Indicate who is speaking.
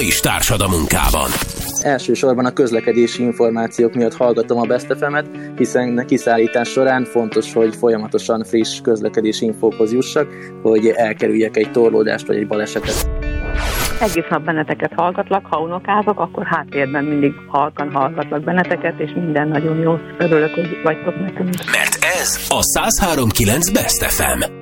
Speaker 1: és társad a munkában.
Speaker 2: Elsősorban a közlekedési információk miatt hallgatom a Best FM-et, hiszen kiszállítás során fontos, hogy folyamatosan friss közlekedési infókhoz jussak, hogy elkerüljek egy torlódást vagy egy balesetet.
Speaker 3: Egész nap benneteket hallgatlak, ha unokázok, akkor háttérben mindig halkan hallgatlak benneteket, és minden nagyon jó. Örülök, hogy vagytok nekünk.
Speaker 1: Mert ez a 103.9 Best FM.